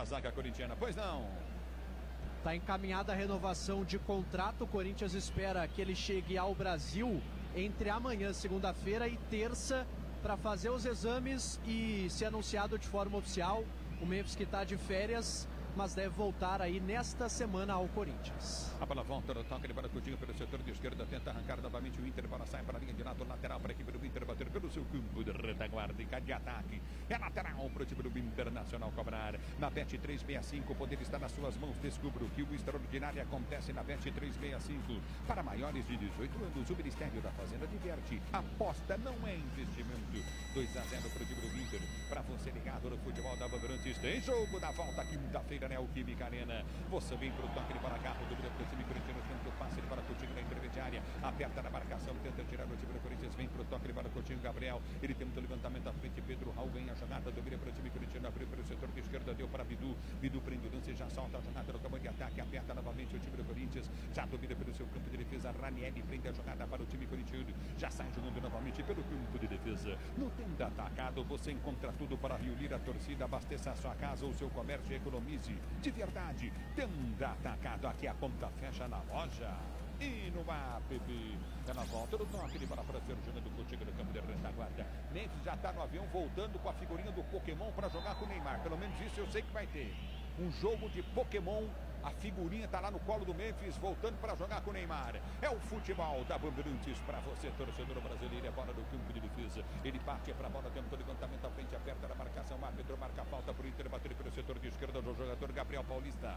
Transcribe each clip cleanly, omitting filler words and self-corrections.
da zaga corintiana. Pois não. Está encaminhada a renovação de contrato. O Corinthians espera que ele chegue ao Brasil entre amanhã, segunda-feira, e terça para fazer os exames e ser anunciado de forma oficial. O Memphis, que está de férias, mas deve voltar aí nesta semana ao Corinthians. A bola volta no toque, ele para Coutinho pelo setor de esquerda, tenta arrancar novamente o Inter, bola sai para a linha de lado, lateral para a equipe do Inter, bater pelo seu campo de retaguarda e de ataque. É lateral para o time do Internacional cobrar. Na Bet 365, o poder está nas suas mãos. Descubra o que o extraordinário acontece na Bet 365. Para maiores de 18 anos, o Ministério da Fazenda diverte. Aposta não é investimento. 2-0 para o time do Inter. Para você ligado no futebol da Bandeirantes, tem jogo da volta quinta-feira, Neoquímica Arena. Você vem para o toque, ele para carro do time corintiano, tenta o passe, ele para Coutinho na intermediária, aperta na marcação, tenta tirar o time do Corinthians, vem para o toque, ele para Coutinho, Gabriel, ele tenta o levantamento à frente, Pedro Raul ganha a jogada, domina para o time corintiano, abriu para o setor de esquerda, deu para Bidu, prende o lance, já solta a jogada no campo de ataque, aperta novamente o time do Corinthians, já domina pelo seu campo de defesa, Ranieri prende a jogada para o time corintiano, já sai jogando novamente pelo campo de defesa. No Tenda Atacado você encontra tudo para reunir a torcida, abasteça a sua casa ou seu comércio e economize de verdade. Tenda Atacado, aqui a conta fecha na loja e no app. É na volta do toque, ele para ser jogando contigo no campo de retaguarda. Memphis já está no avião voltando com a figurinha do Pokémon para jogar com o Neymar. Pelo menos isso eu sei que vai ter. Um jogo de Pokémon. A figurinha está lá no colo do Memphis, voltando para jogar com o Neymar. É o futebol da Bandeirantes para você, torcedor brasileiro. É bola no campo de defesa. Ele parte para a bola, tenta o levantamento à frente, aperta na marcação. O árbitro marca a falta para o Inter, bater pelo setor de esquerda do jogador Gabriel Paulista.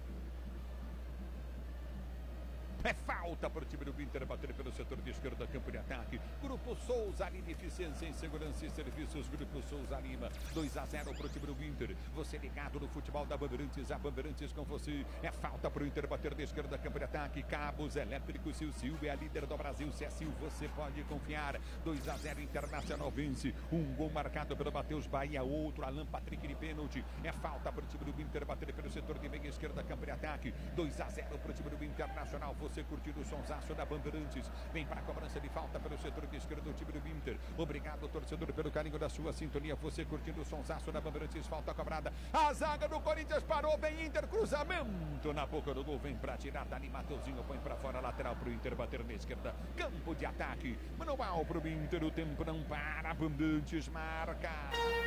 É falta para o time do Inter, bater pelo setor de esquerda, campo de ataque. Grupo Souza Lima, eficiência em segurança e serviços. Grupo Souza Lima, 2-0 para o time do Inter. Você ligado no futebol da Bandeirantes, a Bandeirantes com você. É falta para o Inter, bater de esquerda, campo de ataque. Cabos elétricos, Silvio é a líder do Brasil. Se é Silvio, você pode confiar. 2-0, Internacional vence. Um gol marcado pelo Matheus Bahia, outro Alan Patrick de pênalti. É falta para o time do Inter, bater pelo setor de meia esquerda, campo de ataque. 2-0 para o time do Internacional. Você curtindo o sonsaço da Bandeirantes. Vem para a cobrança de falta pelo setor de esquerda do time do Inter. Obrigado, torcedor, pelo carinho da sua sintonia. Você curtindo o sonsaço da Bandeirantes. Falta cobrada. A zaga do Corinthians parou. Vem Inter, cruzamento na boca do gol. Vem para tirar. Dali Mateuzinho põe para fora. Lateral para o Inter bater na esquerda. Campo de ataque. Manual para o Inter. O tempo não para. Bandeirantes marca.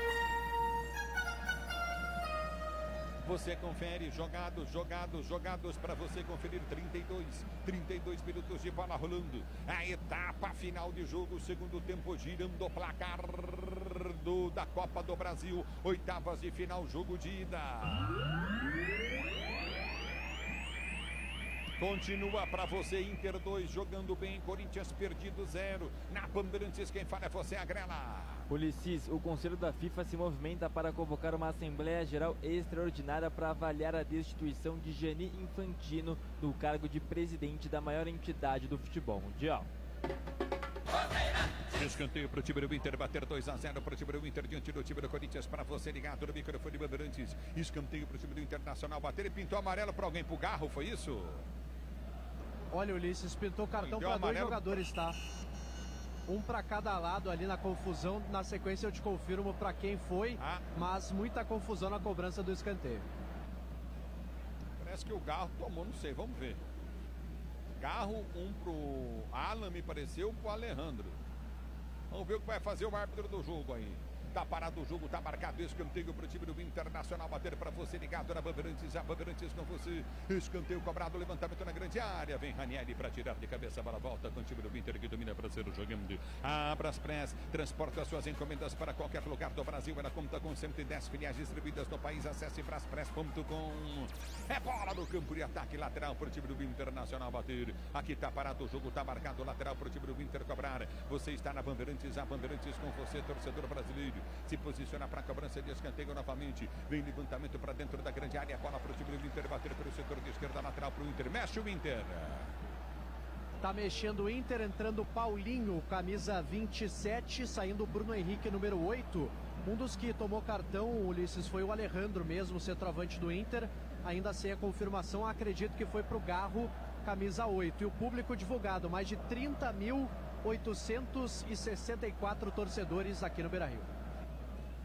Você confere, jogados para você conferir. 32 minutos de bola rolando. A etapa final de jogo, segundo tempo, girando o placar da Copa do Brasil. Oitavas de final, jogo de ida. Continua para você, Inter 2, jogando bem, Corinthians perdido 0. Na Bandeirantes, quem fala é você, Agrela. Ulisses, o Conselho da FIFA se movimenta para convocar uma Assembleia Geral Extraordinária para avaliar a destituição de Gianni Infantino do cargo de presidente da maior entidade do futebol mundial. Escanteio para o time do Inter, bater 2-0 para o time do Inter diante do time do Corinthians. Para você ligado no microfone Bandeirantes. Escanteio para o time do Internacional bater e pintou amarelo para alguém, pro Garro, foi isso? Olha, Ulisses, pintou cartão para dois jogadores, tá? Um para cada lado ali na confusão. Na sequência eu te confirmo para quem foi, mas muita confusão na cobrança do escanteio. Parece que o Garro tomou, não sei, vamos ver. Garro, um pro Alan, me pareceu, pro Alejandro. Vamos ver o que vai fazer o árbitro do jogo aí. Tá parado o jogo, tá marcado escanteio para o time do Internacional bater para você ligado na Bandeirantes, a Bandeirantes com você. Escanteio cobrado, levantamento na grande área. Vem Ranieri para tirar de cabeça, a bola volta com o time do Inter que domina para ser jogando. A Braspress transporta suas encomendas para qualquer lugar do Brasil. Ela conta com 110 filiais distribuídas no país. Acesse braspress.com. É bola no campo de ataque lateral para o time do Internacional bater. Aqui tá parado o jogo, tá marcado lateral para o time do Inter cobrar. Você está na Bandeirantes, a Bandeirantes com você, torcedor brasileiro. Se posiciona para a cobrança de escanteio novamente. Vem levantamento para dentro da grande área. Bola para o time do Inter bater pelo setor de esquerda, lateral para o Inter. Mexe o Inter. Tá mexendo o Inter, entrando o Paulinho, camisa 27, saindo o Bruno Henrique, número 8. Um dos que tomou cartão, Ulisses, foi o Alejandro mesmo, centroavante do Inter. Ainda sem a confirmação, acredito que foi para o Garro, camisa 8. E o público divulgado, mais de 30.864 torcedores aqui no Beira-Rio.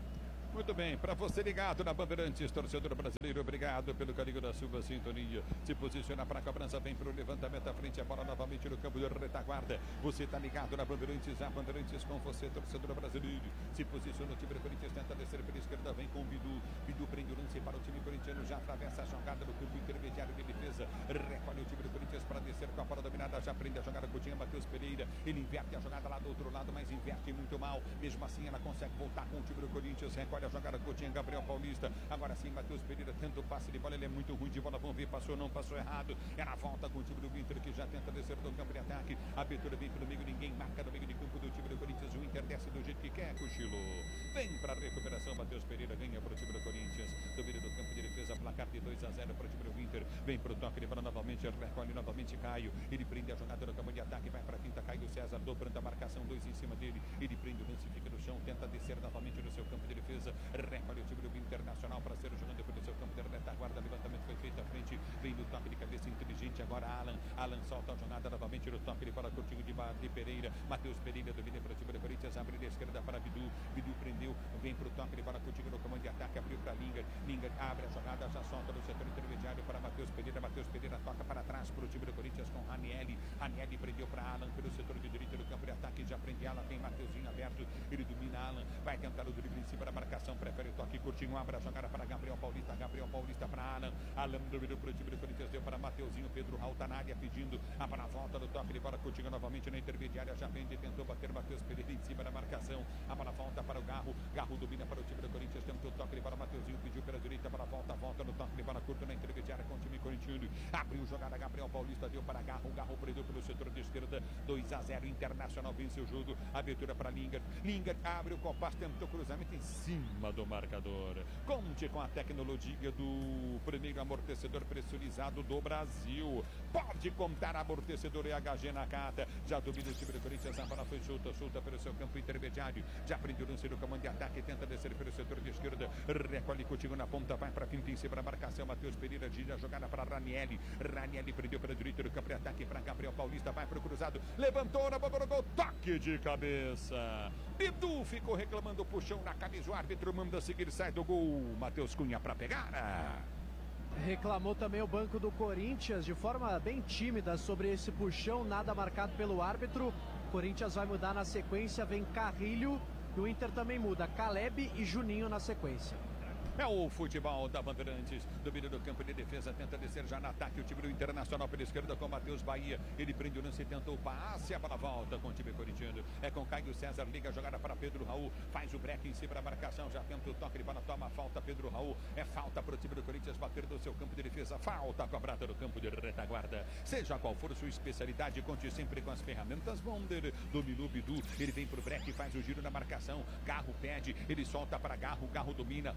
Muito bem, para você ligado na Bandeirantes, torcedor brasileiro, obrigado pelo carinho da sua sintonia. Se posiciona para a cobrança, vem para o levantamento à frente, a bola novamente no campo de retaguarda. Você está ligado na Bandeirantes, a Bandeirantes com você, torcedor brasileiro. Se posiciona o time do Corinthians, tenta descer pela esquerda, vem com o Bidu. Bidu prende o lance para o time corintiano, já atravessa a jogada no campo intermediário de defesa. Recolhe o time do Corinthians para descer com a bola dominada, já prende a jogada com o Coutinho, Matheus Pereira. Ele inverte a jogada lá do outro lado, mas inverte muito mal. Mesmo assim, ela consegue voltar com o time do Corinthians, recolhe a jogada com o Coutinho, Gabriel Paulista. Agora sim, Matheus Pereira tenta o passe de bola, ele é muito ruim de bola, vamos ver, passou, não passou errado. É na volta com o time do Inter, que já tenta descer do campo de ataque. A abertura vem pelo meio, ninguém marca no meio de campo do time do Corinthians. O Inter desce do jeito que quer, Cochilo. Vem para a recuperação, Matheus Pereira ganha para o time do Corinthians. Domínio do campo de defesa, placar de 2-0 para o time do Inter. Vem para o toque de bola novamente, recolhe novamente Caio. Ele prende a jogada no campo de ataque, vai para a quinta, Caio César, dobrando a marcação, 2 em cima dele. Ele prende o lance, fica no chão, tenta descer novamente no seu campo de defesa. Recolhe o time do Internacional para ser jogando pelo seu campo de retaguarda. Levantamento foi feito à frente, vem no toque de cabeça inteligente. Agora Alan solta a jogada novamente no toque de bola, curtinho de Pereira. Matheus Pereira domina para o time do Corinthians, abre da esquerda para Bidu. Bidu prendeu, vem para o toque de bola, curtinho no comando de ataque, abriu para Lingard. Lingard abre a jogada, já solta no setor intermediário para Matheus Pereira. Matheus Pereira toca para trás para o time do Corinthians com Ranieri. Ranieri prendeu para Alan pelo setor de direita do campo de ataque, já prende Alan, tem Mateuzinho aberto, ele domina Alan, vai tentar o drible em cima da marcação, prefere o toque curtinho, abre a jogada para Gabriel Paulista para Alan. Alan dominou para o time do Corinthians, deu para Mateuzinho, Pedro Raul tá na área pedindo a volta do toque de bola, curtinho novamente na intermediária, já vende, tentou bater Matheus Pereira em cima da marcação, a bola volta para o Garro domina para o time do Corinthians, tentou o toque de bola, Mateuzinho pediu pela direita, para volta no toque de bola curto na intermediária com o time corintiano, abriu jogada, Gabriel Paulista deu para Garro prendeu pelo setor de esquerda, 2-0, Internacional vence o jogo, abertura para Lingard abre o compasso, tentou cruzamento em cima do marcador. Conte com a tecnologia do primeiro amortecedor pressurizado do Brasil. Pode contar amortecedor EHG Nakata. Já domina o time do Corinthians, a bola foi solta pelo seu campo intermediário. Já prendeu o lance no comando de ataque, tenta descer pelo setor de esquerda. Recolhe contigo na ponta, vai para finta em cima da marcação. Matheus Pereira gira a jogada para Ranieri. Ranieri prendeu pela direita do campo de ataque para Gabriel Paulista, vai para o cruzado. Levantou na bola do gol, toque de cabeça. Bidu ficou reclamando o puxão na camisa. O árbitro manda seguir, sai do gol. Matheus Cunha para pegar. Reclamou também o banco do Corinthians de forma bem tímida sobre esse puxão, nada marcado pelo árbitro. Corinthians vai mudar na sequência, vem Carrilho e o Inter também muda, Caleb e Juninho na sequência. É o futebol da Bandeirantes, domínio do campo de defesa, tenta descer já no ataque o time do Internacional pela esquerda com Matheus Bahia, ele prende o lance, tentou o passe, a bola volta com o time corintiano, é com Caio César, liga a jogada para Pedro Raul, faz o break em cima da marcação, já tenta o toque de bola, toma a falta, Pedro Raul, é falta para o time do Corinthians bater do seu campo de defesa, falta cobrada no campo de retaguarda, seja qual for sua especialidade, conte sempre com as ferramentas Bonder, dominou o Bidu, ele vem pro break, faz o giro na marcação, Garro pede, ele solta para Garro domina,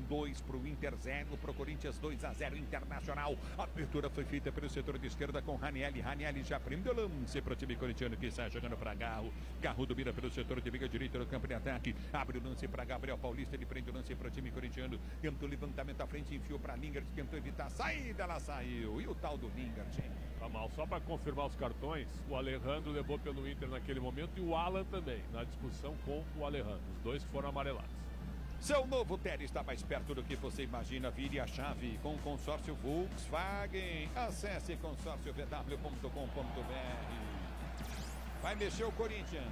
2 para o Inter, 0 para o Corinthians, 2-0 Internacional. A abertura foi feita pelo setor de esquerda com Ranieri já prendeu lance para o time corintiano que sai jogando para Garro domina pelo setor de meia direita no campo de ataque, abre o lance para Gabriel Paulista, ele prende o lance para o time corintiano, tentou levantamento à frente, enfiou para Lingard, tentou evitar a saída, ela saiu, e o tal do Lingard, tá mal, só para confirmar os cartões, o Alejandro levou pelo Inter naquele momento e o Alan também, na discussão com o Alejandro, os dois que foram amarelados. Seu novo Tele está mais perto do que você imagina. Vire a chave com o consórcio Volkswagen. Acesse consórciovw.com.br. Vai mexer o Corinthians.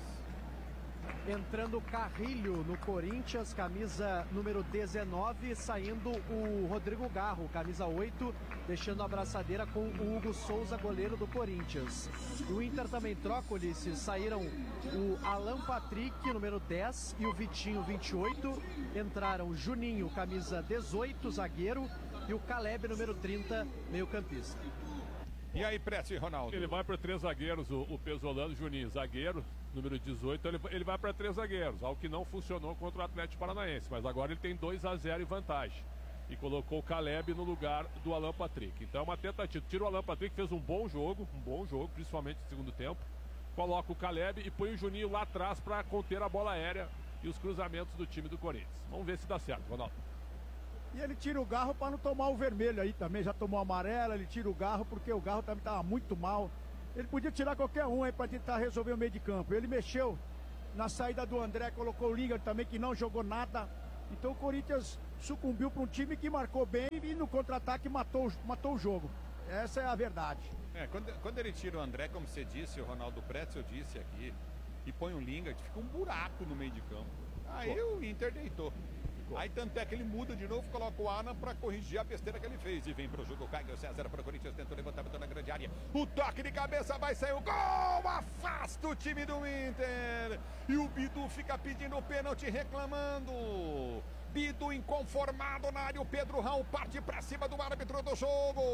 Entrando Carrilho no Corinthians, camisa número 19, saindo o Rodrigo Garro, camisa 8, deixando a abraçadeira com o Hugo Souza, goleiro do Corinthians. O Inter também troca, Ulisses, saíram o Alan Patrick, número 10, e o Vitinho, 28. Entraram o Juninho, camisa 18, zagueiro, e o Caleb, número 30, meio-campista. E aí, Prece, Ronaldo? Ele vai para 3 zagueiros, o Pesolano, Juninho, zagueiro, número 18, ele vai para 3 zagueiros, algo que não funcionou contra o Atlético Paranaense, mas agora ele tem 2-0 em vantagem. E colocou o Caleb no lugar do Alan Patrick. Então é uma tentativa. Tira o Alan Patrick, fez um bom jogo, principalmente no segundo tempo. Coloca o Caleb e põe o Juninho lá atrás para conter a bola aérea e os cruzamentos do time do Corinthians. Vamos ver se dá certo, Ronaldo. E ele tira o Garro para não tomar o vermelho aí também, já tomou amarelo, ele tira o Garro porque o Garro também estava muito mal. Ele podia tirar qualquer um aí para tentar resolver o meio de campo. Ele mexeu na saída do André, colocou o Lingard também, que não jogou nada. Então o Corinthians sucumbiu para um time que marcou bem e no contra-ataque matou o jogo. Essa é a verdade. Quando ele tira o André, como você disse, o Ronaldo Pretzel disse aqui, e põe um Lingard, fica um buraco no meio de campo. Aí o Inter deitou. Aí tanto é que ele muda de novo, coloca o Alan para corrigir a besteira que ele fez. E vem pro jogo, Caio César para o Corinthians, tentou levantamento na grande área. O toque de cabeça vai sair o gol, afasta o time do Inter. E o Bidu fica pedindo o pênalti, reclamando. Bidu inconformado na área, o Pedro Raul parte para cima do árbitro do jogo.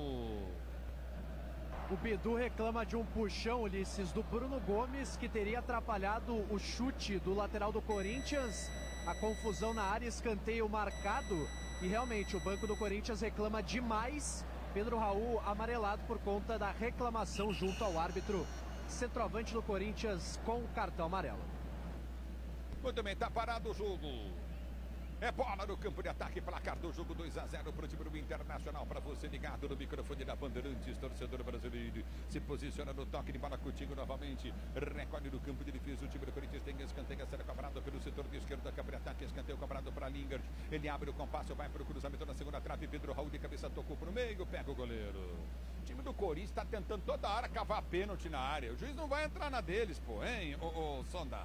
O Bidu reclama de um puxão, Ulisses, do Bruno Gomes, que teria atrapalhado o chute do lateral do Corinthians. A confusão na área, escanteio marcado. E realmente o banco do Corinthians reclama demais. Pedro Raul amarelado por conta da reclamação junto ao árbitro. Centroavante do Corinthians com o cartão amarelo. Muito bem, tá parado o jogo. É bola no campo de ataque, placar do jogo 2-0 para o time do Internacional. Para você ligado no microfone da Bandeirantes, torcedor brasileiro. Se posiciona no toque de bola contigo novamente. Recolhe no campo de defesa. O time do Corinthians tem escanteio a ser cobrado pelo setor de esquerda. Campo de ataque, escanteio cobrado para Lingard. Ele abre o compasso, vai para o cruzamento na segunda trave. Pedro Raul de cabeça tocou para o meio, pega o goleiro. O time do Corinthians está tentando toda hora cavar pênalti na área. O juiz não vai entrar na deles, pô, hein, ô Sonda?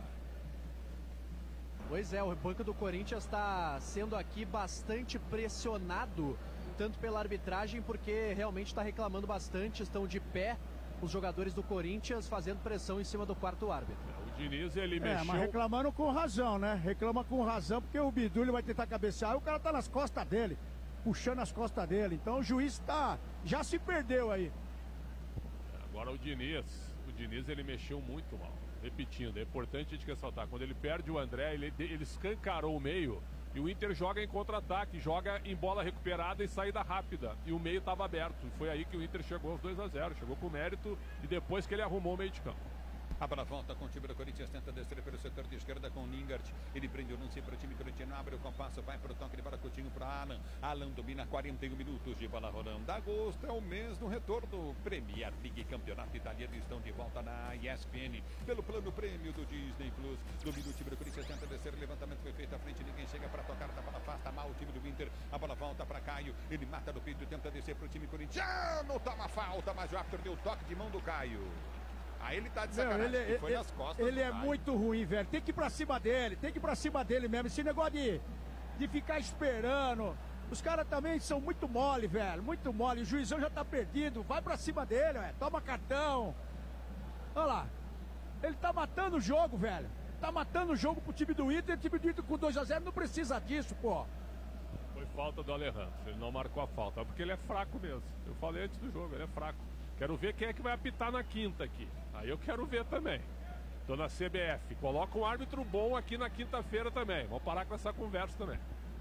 Pois é, o banco do Corinthians está sendo aqui bastante pressionado, tanto pela arbitragem, porque realmente está reclamando bastante, estão de pé os jogadores do Corinthians fazendo pressão em cima do quarto árbitro. O Diniz, ele mexeu... mas reclamando com razão, né? Reclama com razão, porque o Bidu ele vai tentar cabecear e o cara tá nas costas dele, puxando as costas dele. Então o juiz já se perdeu aí. Agora o Diniz ele mexeu muito mal. Repetindo, é importante a gente ressaltar, quando ele perde o André, ele escancarou o meio e o Inter joga em contra-ataque, joga em bola recuperada e saída rápida, e o meio estava aberto, e foi aí que o Inter chegou aos 2-0, chegou com mérito e depois que ele arrumou o meio de campo. A bola volta com o time do Corinthians, tenta descer pelo setor de esquerda com o Lingard. Ele prende o lance para o time corintiano, abre o compasso, vai para o toque de bola Coutinho para Alan. Alan domina 41 minutos de bola rolando. Agosto é o mês do retorno. Premier League, campeonato italiano, estão de volta na ESPN. Pelo plano prêmio do Disney Plus. Domina o time do Corinthians, tenta descer, levantamento foi feito à frente, ninguém chega para tocar, a bola afasta mal o time do Inter. A bola volta para Caio, ele mata no peito, tenta descer para o time corintiano. Toma falta, mas o árbitro deu toque de mão do Caio. Aí ele tá de sacanagem, que foi nas costas. Ele é muito ruim, velho. Tem que ir pra cima dele, mesmo. Esse negócio de ficar esperando. Os caras também são muito mole, velho. Muito mole. O juizão já tá perdido. Vai pra cima dele, velho. Toma cartão. Olha lá. Ele tá matando o jogo, velho. Tá matando o jogo pro time do Inter. O time do Inter com 2-0 não precisa disso, pô. Foi falta do Alejandro. Ele não marcou a falta, porque ele é fraco mesmo. Eu falei antes do jogo, ele é fraco. Quero ver quem é que vai apitar na quinta aqui. Aí eu quero ver também. Tô na CBF. Coloca um árbitro bom aqui na quinta-feira também. Vamos parar com essa conversa também.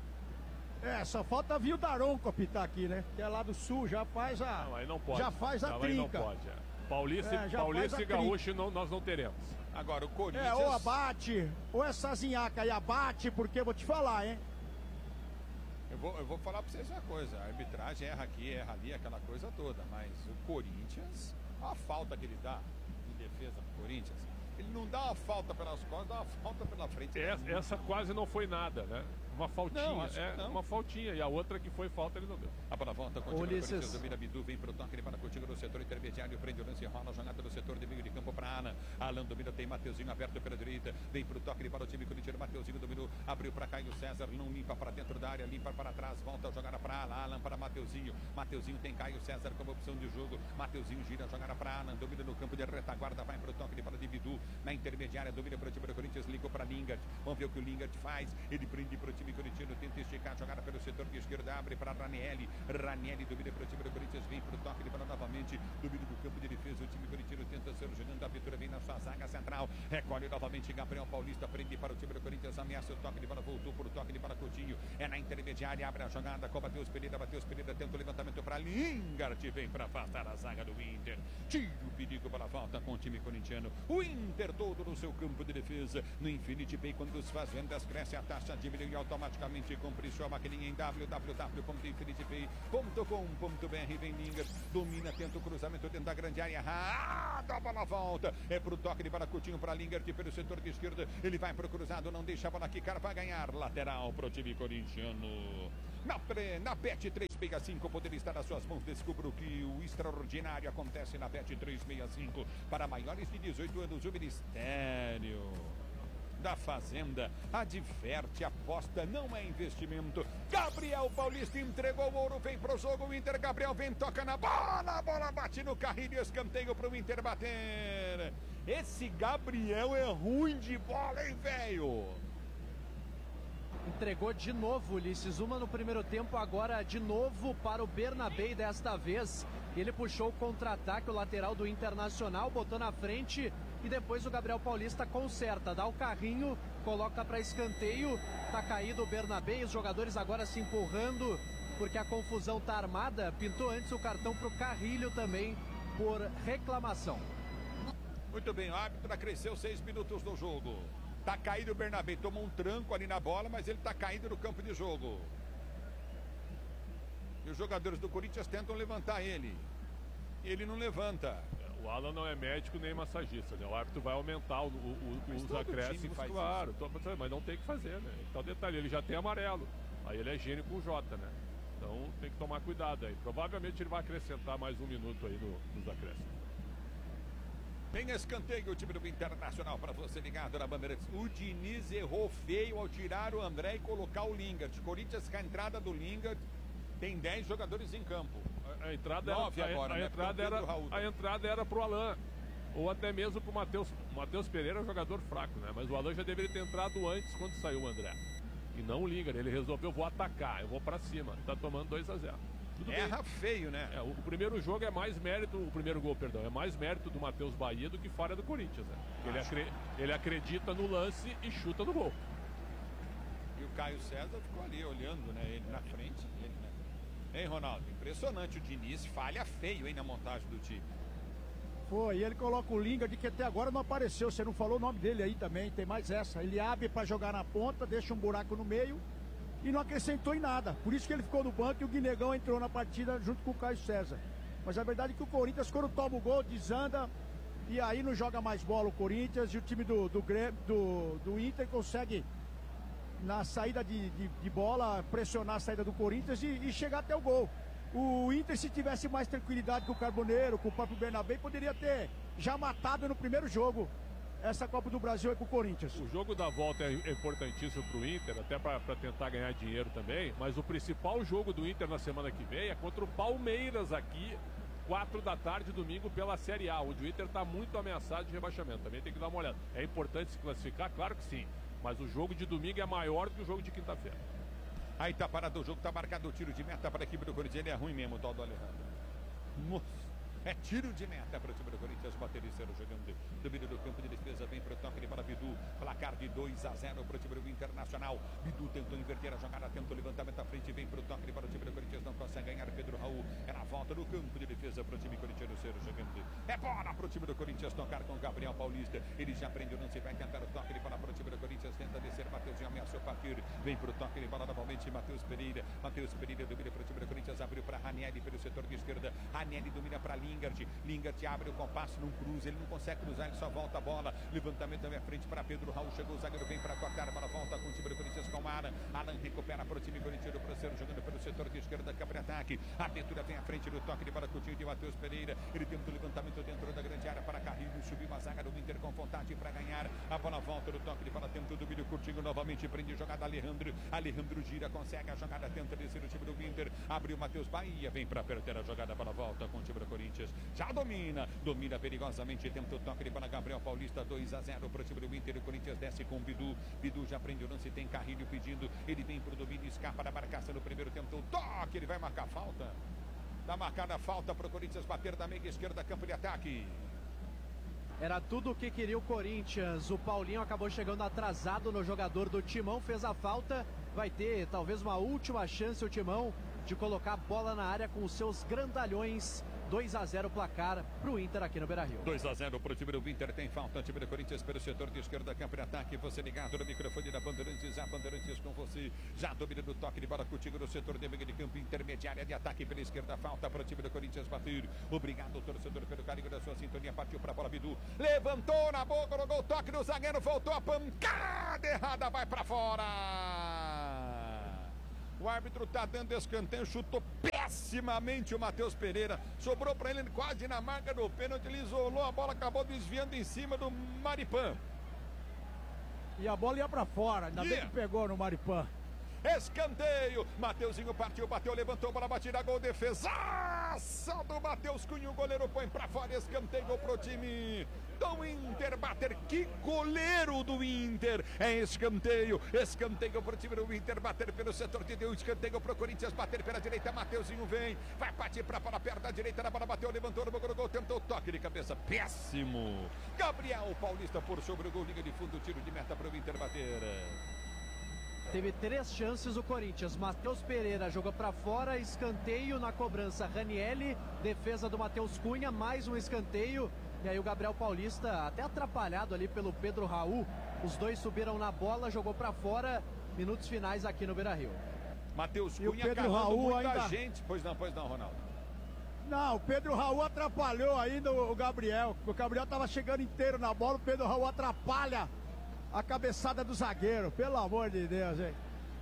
Só falta vir o Daronco apitar aqui, né? Que é lá do Sul, já faz a... Não, aí não pode. Já faz a trinca. Aí não pode, Paulista e Gaúcho não teremos. Agora o Corinthians... ou abate, ou essa zinhaca aí abate, porque eu vou te falar, hein? Eu vou falar pra vocês uma coisa, a arbitragem erra aqui, erra ali, aquela coisa toda, mas o Corinthians, a falta que ele dá em defesa pro Corinthians, ele não dá uma falta pelas costas, dá uma falta pela frente. Essa quase não foi nada, né? Uma faltinha, uma faltinha, e a outra que foi falta ele não deu. A bola volta, continua o Corinthians, domina Bidu, vem pro toque, ele para contigo no setor intermediário, prende o lance, rola a jogada no setor de meio de campo para Alan. Alan domina, tem Mateuzinho aberto pela direita, vem pro toque, ele para o time corintiano, Mateuzinho dominou, abriu para Caio César, não limpa para dentro da área, limpa para trás, volta a jogada para Alan, Alan para Mateuzinho, Mateuzinho tem Caio César como opção de jogo, Mateuzinho gira a jogada para Alan, domina no campo de retaguarda, vai pro toque, ele para de Bidu, na intermediária, domina para o time do Corinthians, ligou para Lingard, vamos ver o que o Lingard faz, ele prende para o time corintiano, tenta esticar, jogada pelo setor de esquerda, abre para Ranieri domina para o time do Corinthians, vem para o toque, ele para novamente, domina do campo de defesa, o time corintiano tenta ser jogando, a vitória vem na sua zaga central, recolhe novamente Gabriel Paulista, prende para o time do Corinthians, ameaça o toque, ele para voltou para o toque, ele para Coutinho, é na intermediária, abre a jogada com Matheus Pereira esquerda, tenta o levantamento para Lingard, vem para afastar a zaga do Inter. Tira o perigo para a falta com o time corintiano. O Inter todo no seu campo de defesa. No Infinity Pay, quando as vendas cresce, a taxa diminui automaticamente. Compre sua maquininha em www.infinitepay.com.br. Vem Lingard, domina, tenta o cruzamento dentro da grande área. A bola volta. É pro toque de bola Coutinho para Lingard pelo setor de esquerda. Ele vai pro cruzado, não deixa a bola quicar, vai ganhar. Lateral pro time corintiano. Na Bet365 poder estar nas suas mãos. Descubra o que o extraordinário acontece na Bet365. Para maiores de 18 anos, o Ministério da Fazenda adverte, aposta não é investimento. Gabriel Paulista entregou o ouro, vem pro jogo, o Inter, Gabriel vem, toca na bola, a bola bate no carrinho, escanteio pro Inter bater. Esse Gabriel é ruim de bola, hein, velho? Entregou de novo, Ulisses, uma no primeiro tempo, agora de novo para o Bernabé, e desta vez ele puxou o contra-ataque, o lateral do Internacional, botou na frente e depois o Gabriel Paulista conserta, dá o carrinho, coloca para escanteio, tá caído o Bernabé, os jogadores agora se empurrando, porque a confusão tá armada, pintou antes o cartão pro Carrilho também, por reclamação. Muito bem, o árbitro acresceu 6 minutos no jogo. Tá caído o Bernabé, tomou um tranco ali na bola, mas ele tá caído no campo de jogo. E os jogadores do Corinthians tentam levantar ele. E ele não levanta. O Alan não é médico nem massagista, né? O árbitro vai aumentar os acréscimos, claro. Mas não tem que fazer, né? Então, detalhe, ele já tem amarelo. Aí ele é gênio com J, né? Então tem que tomar cuidado aí. Provavelmente ele vai acrescentar mais 1 minuto aí nos acréscimos. Tem escanteio o time do Internacional para você ligado na Bandeirantes. O Diniz errou feio ao tirar o André e colocar o Lingard. Corinthians com a entrada do Lingard tem 10 jogadores em campo. A entrada era pro Alan. Ou até mesmo pro Matheus. O Matheus Pereira é um jogador fraco, né? Mas o Alan já deveria ter entrado antes quando saiu o André. E não o Lingard. Ele resolveu, vou atacar, eu vou para cima. Tá tomando 2-0. Erra feio, né? O primeiro jogo é mais mérito, o primeiro gol, perdão, é mais mérito do Matheus Bahia do que fora do Corinthians, né? Ele acredita no lance e chuta no gol. E o Caio César ficou ali olhando, né? Ele na frente, ele, né? Hein, Ronaldo? Impressionante, o Diniz falha feio, hein, na montagem do time. Foi, e ele coloca o Lingard, que até agora não apareceu, você não falou o nome dele aí também, tem mais essa. Ele abre para jogar na ponta, deixa um buraco no meio e não acrescentou em nada. Por isso que ele ficou no banco e o Guinegão entrou na partida junto com o Caio César. Mas a verdade é que o Corinthians, quando toma o gol, desanda e aí não joga mais bola o Corinthians, e o time do Inter consegue, na saída de bola, pressionar a saída do Corinthians e chegar até o gol. O Inter, se tivesse mais tranquilidade com o Carboneiro, com o próprio Bernabé, poderia ter já matado no primeiro jogo essa Copa do Brasil aí pro Corinthians. O jogo da volta é importantíssimo pro Inter, até para tentar ganhar dinheiro também, mas o principal jogo do Inter na semana que vem é contra o Palmeiras aqui, 4 da tarde, domingo, pela Série A, onde o Inter está muito ameaçado de rebaixamento. Também tem que dar uma olhada. É importante se classificar? Claro que sim, mas o jogo de domingo é maior do que o jogo de quinta-feira. Aí tá parado o jogo, tá marcado o tiro de meta para a equipe do Corinthians. Ele é ruim mesmo, o tal do Alejandro. Nossa. É tiro de meta para o time do Corinthians, batericero jogando domínio do campo de defesa, vem para o toque de bola Bidu, placar de 2-0 para o time do Internacional. Bidu tentou inverter a jogada, tentou levantamento à frente, vem para o toque de bola, o time do Corinthians não consegue ganhar. Pedro Raul é na volta do campo de defesa para o time corintiano, jogando. É bola para o time do Corinthians tocar com Gabriel Paulista. Ele já prende o lance, vai tentar o toque de bola para o time do Corinthians, tenta descer, Matheus ameaçou partir, vem para o toque de bola novamente, Matheus Pereira domina para o time do Corinthians, abriu para Ranieri pelo setor de esquerda, Ranieri domina para Lingard abre o compasso, não cruza, ele não consegue cruzar, ele só volta a bola, levantamento também à frente para Pedro Raul, chegou o zagueiro, vem para cortar a bola, volta com o time do Corinthians com Alan recupera para o time corintiano, Proceiro jogando pelo setor de esquerda, campo de ataque, a abertura vem à frente do toque de bola com o time de Matheus Pereira, ele tenta o levantamento dentro da grande área para Carrilho, subiu a zaga do Inter com vontade para ganhar, a bola volta do toque de bola, tenta o domínio, Coutinho novamente prende jogada, Alejandro gira, consegue a jogada, tenta descer o time do Inter, abriu Matheus Bahia, vem para perder a jogada, a bola volta com o time do Corinthians, já domina perigosamente, tenta o toque de bola, Gabriel Paulista, 2-0 para o time do Inter, o Corinthians desce com o Bidu já prende o lance, tem Carrilho pedindo, ele vem para o domínio, escapa da marcação no primeiro tempo, o toque, ele vai marcar falta, tá marcada a falta para o Corinthians bater da meia esquerda, campo de ataque. Era tudo o que queria o Corinthians, o Paulinho acabou chegando atrasado no jogador do Timão, fez a falta, vai ter talvez uma última chance o Timão de colocar a bola na área com os seus grandalhões. 2-0 placar pro Inter aqui no Beira-Rio. 2-0 pro time do Inter, tem falta, o time do Corinthians pelo setor de esquerda, campo de ataque, você ligado no microfone da Bandeirantes, a Bandeirantes com você, já domina do toque de bola contigo no setor de meio de campo, intermediária de ataque pela esquerda, falta pro time do Corinthians bater. Obrigado, torcedor, pelo carinho da sua sintonia, partiu pra bola, Bidu, levantou na boca, no gol, toque do zagueiro, voltou a pancada errada, vai pra fora. O árbitro tá dando escanteio, chutou pessimamente o Matheus Pereira. Sobrou para ele quase na marca do pênalti. Ele isolou a bola, acabou desviando em cima do Maripan. E a bola ia para fora, ainda bem que pegou no Maripan. Escanteio, Mateuzinho partiu, bateu, levantou, bola batida, gol, defesaça do Matheus Cunha, o goleiro põe pra fora, escanteio pro time do Inter bater. Que goleiro do Inter, é escanteio pro time do Inter bater pelo setor de Deus, escanteio pro Corinthians bater pela direita, Mateuzinho vem, vai partir pra bola perto da direita, na bola bateu, levantou no gol, tentou o toque de cabeça, péssimo. Gabriel Paulista por sobre o gol, liga de fundo, tiro de meta pro Inter bater. Teve 3 chances o Corinthians. Matheus Pereira jogou para fora, escanteio na cobrança. Ranielli, defesa do Matheus Cunha, mais um escanteio. E aí o Gabriel Paulista, até atrapalhado ali pelo Pedro Raul. Os dois subiram na bola, jogou para fora. Minutos finais aqui no Beira-Rio. Matheus Cunha, o Pedro Raul muita ainda... gente. Pois não, Ronaldo. Não, o Pedro Raul atrapalhou ainda o Gabriel. O Gabriel estava chegando inteiro na bola, o Pedro Raul atrapalha a cabeçada do zagueiro, pelo amor de Deus, hein?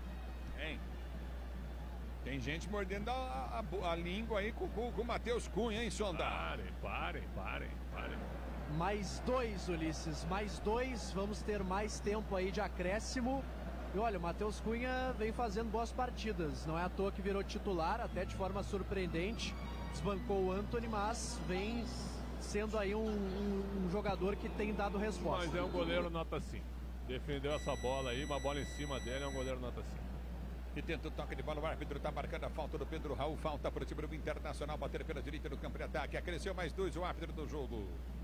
Tem gente mordendo a língua aí com o Matheus Cunha, hein, Sonda? Parem. Mais 2, Ulisses, mais 2. Vamos ter mais tempo aí de acréscimo. E olha, o Matheus Cunha vem fazendo boas partidas. Não é à toa que virou titular, até de forma surpreendente. Desbancou o Antony, mas vem sendo aí um jogador que tem dado resposta. Mas é um goleiro nota 5. Defendeu essa bola aí, uma bola em cima dele, é um goleiro nota 5. E tenta o toque de bola, o árbitro tá marcando a falta do Pedro Raul, falta para o time do Internacional, bater pela direita no campo de ataque, acresceu mais 2 o árbitro do jogo.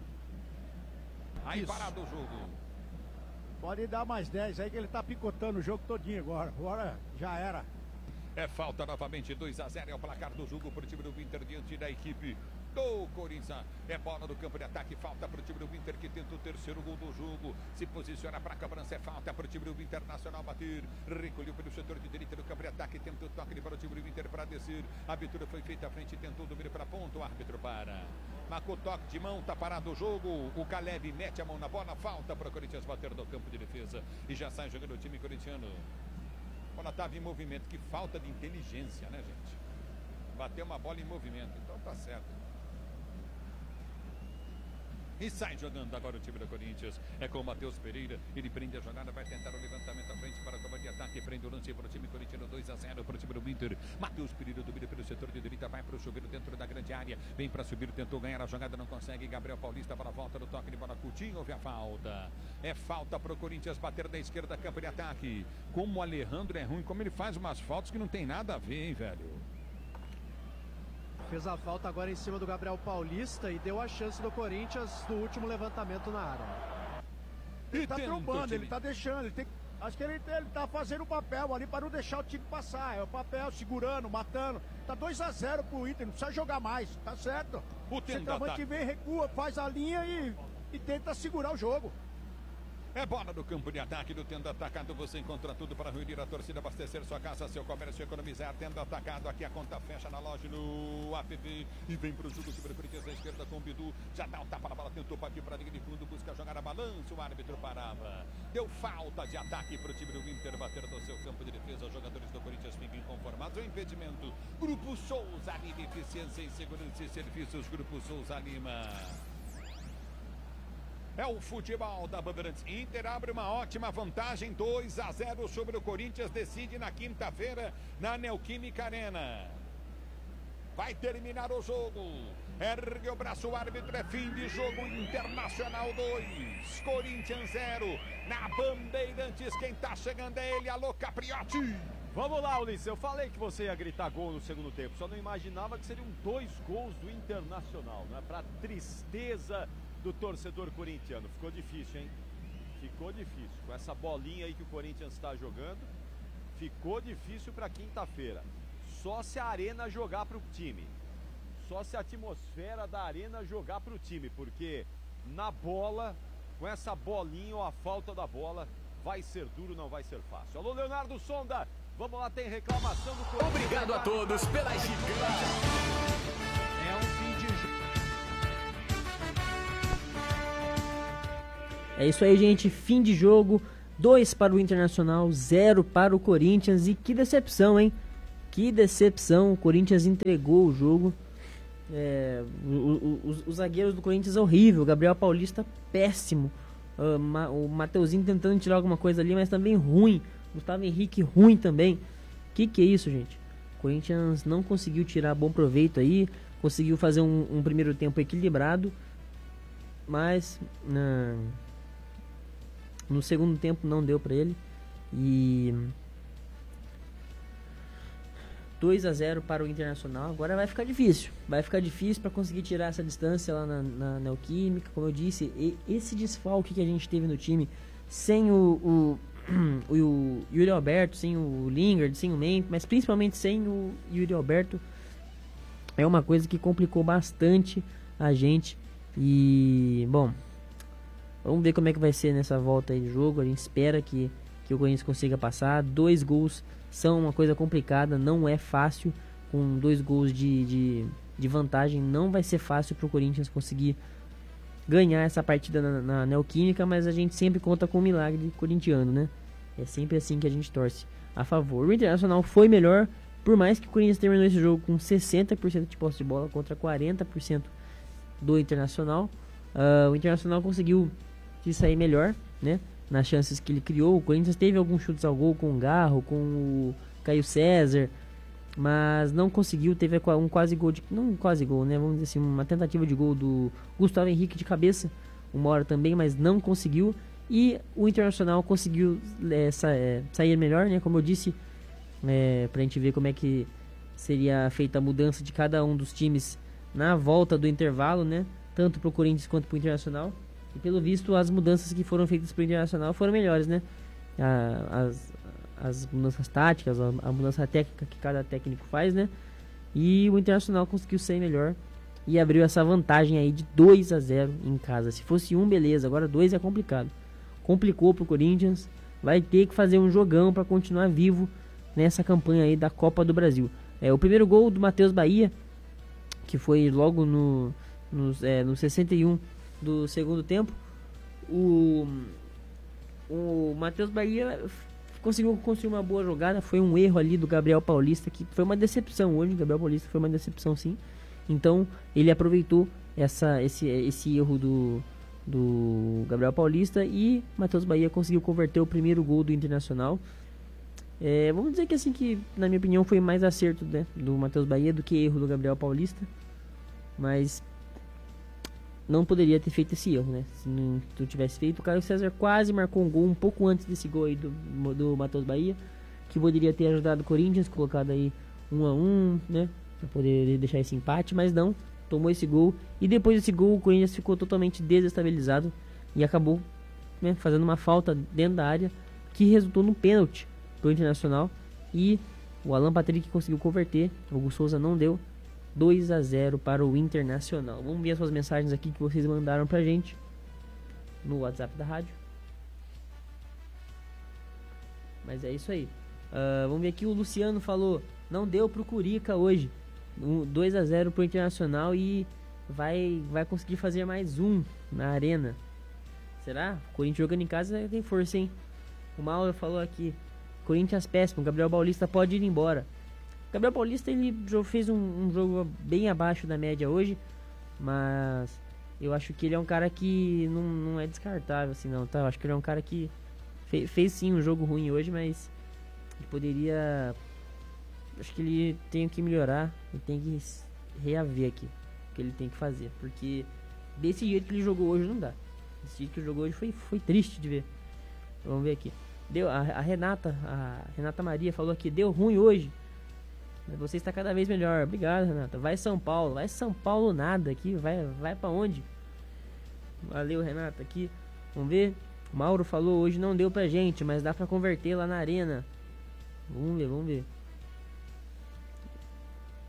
Aí isso. Parado o jogo. Pode dar mais 10 aí que ele tá picotando o jogo todinho agora já era. É falta novamente, 2-0 é o placar do jogo para o time do Inter diante da equipe do Corinthians. É bola no campo de ataque, falta para o time do Inter que tenta o terceiro gol do jogo. Se posiciona para a cobrança, é falta para o time do Internacional bater. Recolheu pelo setor de direita do campo de ataque, tenta o toque para o time do Inter para descer. A abertura foi feita à frente, tentou domínio para ponta, o árbitro para. Marcou toque de mão, tá parado o jogo. O Caleb mete a mão na bola, falta para o Corinthians bater no campo de defesa. E já sai jogando o time corintiano. A bola estava em movimento, que falta de inteligência, né, gente? Bateu uma bola em movimento, então tá certo. E sai jogando agora o time do Corinthians. É com o Matheus Pereira. Ele prende a jogada, vai tentar o levantamento à frente para a toma de ataque. Prende o lance para o time corintiano, 2-0 para o time do Inter. Matheus Pereira domina pelo setor de direita, vai para o chuveiro dentro da grande área. Vem para subir, tentou ganhar a jogada, não consegue. Gabriel Paulista para a volta do toque de bola. Coutinho, houve a falta. É falta para o Corinthians bater da esquerda, campo de ataque. Como o Alejandro é ruim, como ele faz umas faltas que não tem nada a ver, hein, velho? Fez a falta agora em cima do Gabriel Paulista e deu a chance do Corinthians no último levantamento na área. Ele tá trombando, ele tá deixando, acho que ele tá fazendo o papel ali para não deixar o time passar. É o papel, segurando, matando. Tá 2-0 pro Inter, não precisa jogar mais, tá certo. O centroavante vem, recua, faz a linha e tenta segurar o jogo. É bola no campo de ataque do Tendo Atacado. Você encontra tudo para reunir a torcida, abastecer sua casa, seu comércio, economizar. Tendo Atacado, aqui a conta fecha na loja, no app. E vem pro jogo, sobre o Corinthians na esquerda com o Bidu. Já dá um tapa na bola, tentou partir para a linha de fundo, busca jogar a balança. O árbitro parava. Deu falta de ataque para o time do Inter bater no seu campo de defesa. Os jogadores do Corinthians ficam inconformados. O impedimento. Grupo Souza Lima, eficiência em segurança e serviços. Grupo Souza Lima. É o futebol da Bandeirantes. Inter abre uma ótima vantagem, 2-0 sobre o Corinthians, decide na quinta-feira na Neoquímica Arena. Vai terminar o jogo. Ergue o braço, o árbitro, é fim de jogo. Internacional 2, Corinthians 0. Na Bandeirantes, quem tá chegando é ele, alô Capriotti. Vamos lá, Ulisses, eu falei que você ia gritar gol no segundo tempo, só não imaginava que seriam 2 gols do Internacional, não é? Pra tristeza do torcedor corintiano. Ficou difícil, hein? Ficou difícil. Com essa bolinha aí que o Corinthians está jogando, ficou difícil para quinta-feira. só se a arena jogar pro time. Só se a atmosfera da arena jogar pro time, porque na bola, com essa bolinha ou a falta da bola, vai ser duro, não vai ser fácil. Alô, Leonardo Sonda, vamos lá, tem reclamação do Corinthians. Obrigado a todos pela gincana. É um fim de jogo. É isso aí, gente. Fim de jogo. 2 para o Internacional, 0 para o Corinthians. E que decepção, hein? Que decepção. O Corinthians entregou o jogo. Os zagueiros do Corinthians horrível. Gabriel Paulista péssimo. O Mateuzinho tentando tirar alguma coisa ali, mas também ruim. Gustavo Henrique ruim também. Que é isso, gente? O Corinthians não conseguiu tirar bom proveito aí. Conseguiu fazer um primeiro tempo equilibrado. Mas no segundo tempo não deu pra ele. E 2-0 para o Internacional. Agora vai ficar difícil. Vai ficar difícil para conseguir tirar essa distância lá na Neoquímica. Como eu disse, esse desfalque que a gente teve no time, sem o Yuri Alberto, sem o Lingard, sem o Memphis, mas principalmente sem o Yuri Alberto, é uma coisa que complicou bastante a gente. E, bom, vamos ver como é que vai ser nessa volta aí de jogo. A gente espera que o Corinthians consiga passar. 2 gols são uma coisa complicada, não é fácil. Com 2 gols de vantagem, não vai ser fácil para o Corinthians conseguir ganhar essa partida na Neoquímica, mas a gente sempre conta com o milagre corintiano, né? É sempre assim que a gente torce a favor. O Internacional foi melhor, por mais que o Corinthians terminou esse jogo com 60% de posse de bola contra 40% do Internacional. O Internacional conseguiu se sair melhor, né? Nas chances que ele criou. O Corinthians teve alguns chutes ao gol com o Garro, com o Caio César, mas não conseguiu. Teve um quase gol, não um quase gol, né? Vamos dizer assim, uma tentativa de gol do Gustavo Henrique de cabeça, uma hora também, mas não conseguiu. E o Internacional conseguiu sair melhor, né? Como eu disse, pra gente ver como é que seria feita a mudança de cada um dos times na volta do intervalo, né? Tanto pro Corinthians quanto pro Internacional. E pelo visto, as mudanças que foram feitas pro Internacional foram melhores, né? As mudanças táticas, a mudança técnica que cada técnico faz, né? E o Internacional conseguiu sair melhor e abriu essa vantagem aí de 2-0 em casa. Se fosse 1, beleza, agora 2 é complicado. Complicou pro Corinthians, vai ter que fazer um jogão para continuar vivo nessa campanha aí da Copa do Brasil. O primeiro gol do Matheus Bahia, que foi logo no 61 do segundo tempo. O Matheus Bahia conseguiu construir uma boa jogada. Foi um erro ali do Gabriel Paulista, que foi uma decepção hoje. O Gabriel Paulista foi uma decepção, sim. Então ele aproveitou esse erro do Gabriel Paulista, e Matheus Bahia conseguiu converter o primeiro gol do Internacional. Vamos dizer que assim, que na minha opinião foi mais acerto, né, do Matheus Bahia do que erro do Gabriel Paulista, mas não poderia ter feito esse erro, né? Se não tivesse feito, o Caio César quase marcou um gol um pouco antes desse gol aí do Matheus Bahia, que poderia ter ajudado o Corinthians, colocado aí 1-1, né, para poder deixar esse empate, mas não, tomou esse gol, e depois desse gol o Corinthians ficou totalmente desestabilizado e acabou, né, fazendo uma falta dentro da área, que resultou no pênalti pro Internacional, e o Alan Patrick conseguiu converter, o Hugo Souza não deu. 2-0 para o Internacional. Vamos ver as suas mensagens aqui que vocês mandaram pra gente no WhatsApp da rádio. Mas é isso aí. Vamos ver aqui, o Luciano falou: não deu pro Curica hoje. 2-0 pro Internacional e vai conseguir fazer mais um na arena. Será? O Corinthians jogando em casa tem força, hein? O Mauro falou aqui: Corinthians péssimo, Gabriel Paulista pode ir embora. Gabriel Paulista, ele fez um jogo bem abaixo da média hoje, mas eu acho que ele é um cara que não é descartável assim, não, tá? Eu acho que ele é um cara que fez sim um jogo ruim hoje, mas ele poderia... Acho que ele tem que melhorar e tem que reaver aqui o que ele tem que fazer, porque desse jeito que ele jogou hoje não dá. Desse jeito que ele jogou hoje foi triste de ver. Vamos ver aqui. A Renata Maria falou aqui: deu ruim hoje, mas você está cada vez melhor. Obrigado, Renata. Vai São Paulo. Vai São Paulo nada aqui. Vai pra onde? Valeu, Renata. Aqui. Vamos ver. O Mauro falou: hoje não deu pra gente, mas dá pra converter lá na arena. Vamos ver.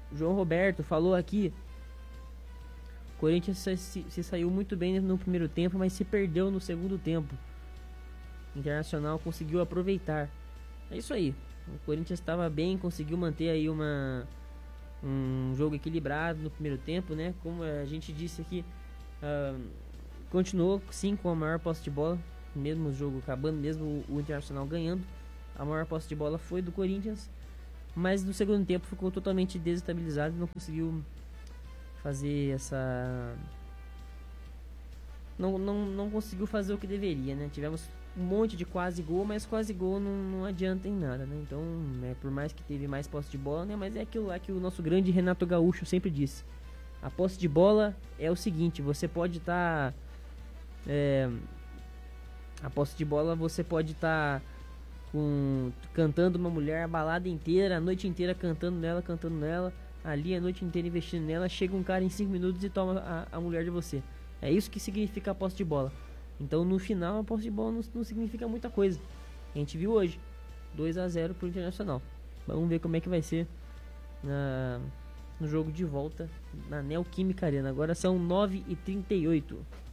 João Roberto falou aqui, o Corinthians se saiu muito bem no primeiro tempo, mas se perdeu no segundo tempo. O Internacional conseguiu aproveitar. É isso aí. O Corinthians estava bem, conseguiu manter aí um jogo equilibrado no primeiro tempo, né? Como a gente disse aqui, continuou sim com a maior posse de bola, mesmo o jogo acabando, mesmo o Internacional ganhando. A maior posse de bola foi do Corinthians, mas no segundo tempo ficou totalmente desestabilizado e não conseguiu fazer essa... Não conseguiu fazer o que deveria, né? Tivemos um monte de quase gol, mas quase gol não adianta em nada, né? Então, por mais que teve mais posse de bola, né? Mas é aquilo lá que o nosso grande Renato Gaúcho sempre disse. A posse de bola é o seguinte, você pode estar... a posse de bola você pode estar cantando uma mulher a balada inteira, a noite inteira cantando nela, ali a noite inteira investindo nela, chega um cara em 5 minutos e toma a mulher de você. É isso que significa a posse de bola. Então no final a posse de bola não significa muita coisa. A gente viu hoje 2-0 pro Internacional. Vamos ver como é que vai ser no jogo de volta na Neoquímica Arena. Agora são 9h38.